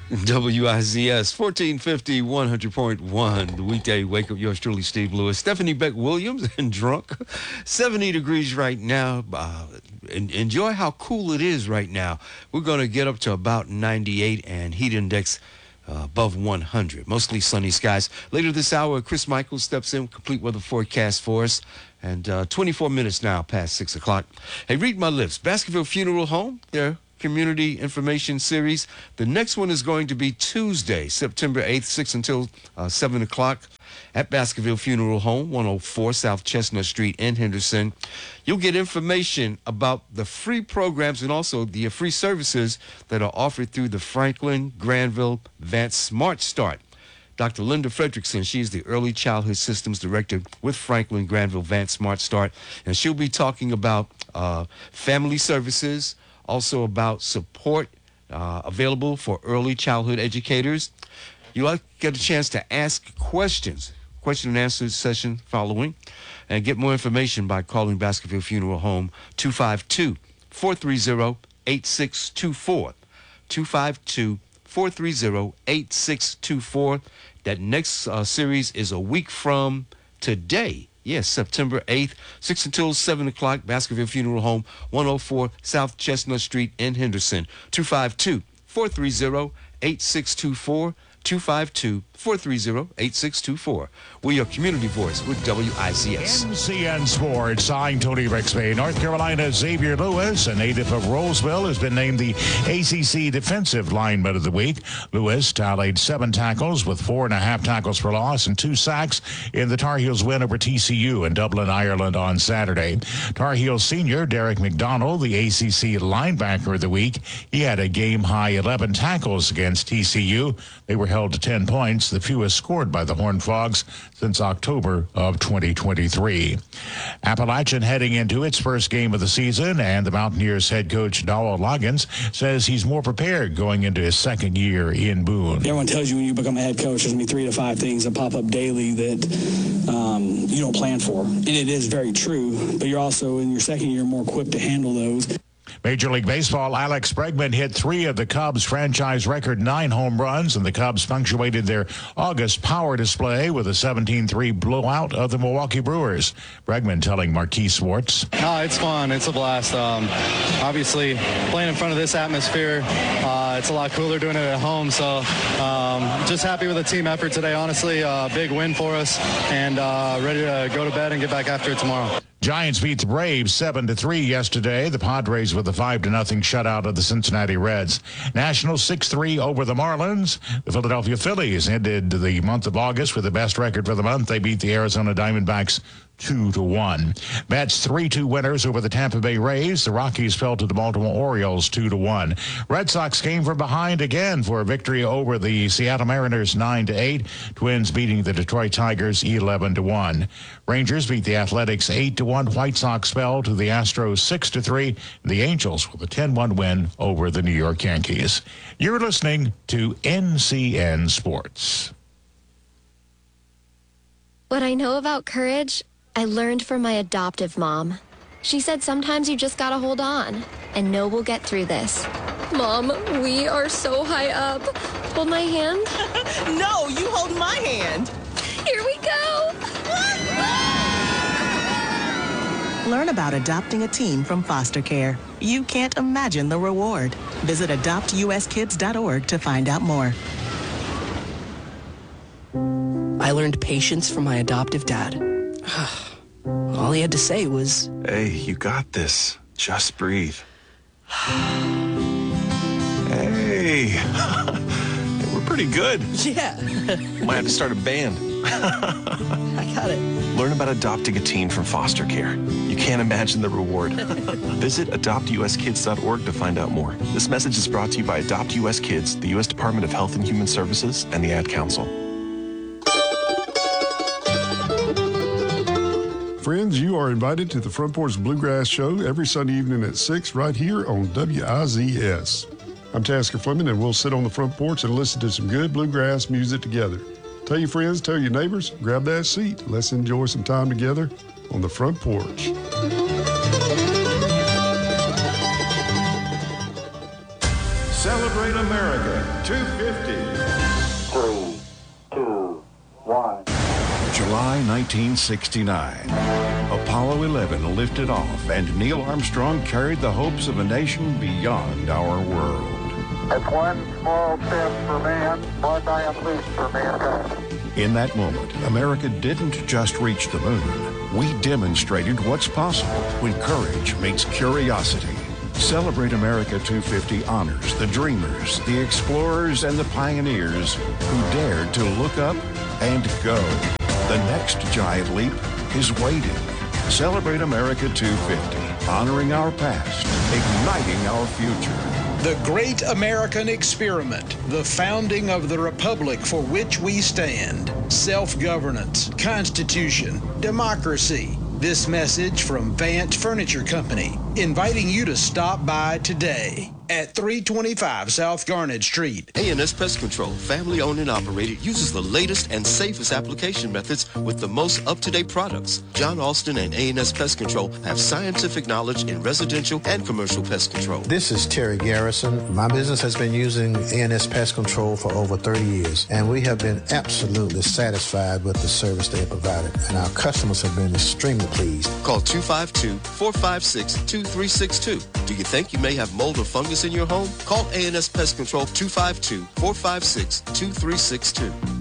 WIZS 1450 100.1. The weekday wake up. Yours truly, Steve Lewis. Stephanie Beck Williams and drunk. 70 degrees right now. Enjoy how cool it is right now. We're going to get up to about 98 and heat index above 100. Mostly sunny skies. Later this hour, Chris Michaels steps in, complete weather forecast for us. And 24 minutes now past 6 o'clock. Hey, read my lips. Baskerville Funeral Home, their community information series. The next one is going to be Tuesday, September 8th, 6 until 7 o'clock at Baskerville Funeral Home, 104 South Chestnut Street in Henderson. You'll get information about the free programs and also the free services that are offered through the Franklin Granville Vance Smart Start. Dr. Linda Fredrickson, she's the Early Childhood Systems Director with Franklin Granville Vance Smart Start, and she'll be talking about family services, also about support available for early childhood educators. You'll get a chance to ask questions, question and answer session following, and get more information by calling Baskerville Funeral Home 252-430-8624. 252-430-8624. That next series is a week from today. Yes, September 8th, 6 until 7 o'clock, Baskerville Funeral Home, 104 South Chestnut Street in Henderson. 252-430-8624. 252-430-8624. We're your community voice with WIZS. NCN Sports. I'm Tony Rixby. North Carolina's Xavier Lewis, a native of Roseville, has been named the ACC Defensive Lineman of the Week. Lewis tallied 7 tackles with 4.5 tackles for loss and 2 sacks in the Tar Heels win over TCU in Dublin, Ireland on Saturday. Tar Heels senior Derek McDonald, the ACC Linebacker of the Week. He had a game-high 11 tackles against TCU. They were held to 10 points, the fewest scored by the Horned Frogs since October of 2023. Appalachian heading into its first game of the season, and the Mountaineers head coach Noah Loggins says he's more prepared going into his second year in Boone. Everyone tells you when you become a head coach, there's going to be 3 to 5 things that pop up daily that you don't plan for. And it is very true, but you're also in your second year more equipped to handle those. Major League Baseball, Alex Bregman hit 3 of the Cubs' franchise record 9 home runs, and the Cubs punctuated their August power display with a 17-3 blowout of the Milwaukee Brewers. Bregman telling Marquis Swartz. It's fun. It's a blast. Obviously, playing in front of this atmosphere, it's a lot cooler doing it at home. So just happy with the team effort today. Honestly, big win for us, and ready to go to bed and get back after it tomorrow. Giants beat the Braves 7-3 yesterday. The Padres with a 5-0 shutout of the Cincinnati Reds. Nationals 6-3 over the Marlins. The Philadelphia Phillies ended the month of August with the best record for the month. They beat the Arizona Diamondbacks 2-1. Mets 3-2 winners over the Tampa Bay Rays. The Rockies fell to the Baltimore Orioles 2-1. Red Sox came from behind again for a victory over the Seattle Mariners 9-8. Twins beating the Detroit Tigers 11-1. Rangers beat the Athletics 8-1. White Sox fell to the Astros 6-3. The Angels with a 10-1 win over the New York Yankees. You're listening to NCN Sports. What I know about courage, I learned from my adoptive mom. She said sometimes you just gotta hold on and know we'll get through this. Mom, we are so high up. Hold my hand. No, you hold my hand. Here we go. Learn about adopting a teen from foster care. You can't imagine the reward. Visit adoptuskids.org to find out more. I learned patience from my adoptive dad. All he had to say was, "Hey, you got this. Just breathe." Hey, we're pretty good. yeah. Might have to start a band. I got it. Learn about adopting a teen from foster care. You can't imagine the reward. Visit adoptuskids.org to find out more. This message is brought to you by Adopt US Kids, the U.S. Department of Health and Human Services, and the Ad Council. Friends, you are invited to the Front Porch Bluegrass Show every Sunday evening at 6 right here on WIZS. I'm Tasker Fleming, and we'll sit on the front porch and listen to some good bluegrass music together. Tell your friends, tell your neighbors, grab that seat. Let's enjoy some time together on the front porch. Celebrate America 250. 3, 2, 1. July 1969. Apollo 11 lifted off, and Neil Armstrong carried the hopes of a nation beyond our world. It's one small step for man, one giant leap for mankind. In that moment, America didn't just reach the moon. We demonstrated what's possible when courage meets curiosity. Celebrate America 250 honors the dreamers, the explorers, and the pioneers who dared to look up and go. The next giant leap is waiting. Celebrate America 250, honoring our past, igniting our future. The Great American Experiment, the founding of the republic for which we stand. Self-governance, Constitution, democracy. This message from Vant Furniture Company, inviting you to stop by today at 325 South Garnet Street. A&S Pest Control, family owned and operated, uses the latest and safest application methods with the most up-to-date products. John Alston and A&S Pest Control have scientific knowledge in residential and commercial pest control. This is Terry Garrison. My business has been using A&S Pest Control for over 30 years, and we have been absolutely satisfied with the service they have provided, and our customers have been extremely pleased. Call 252-456-2362. Do you think you may have mold or fungus in your home? Call A&S Pest Control 252-456-2362.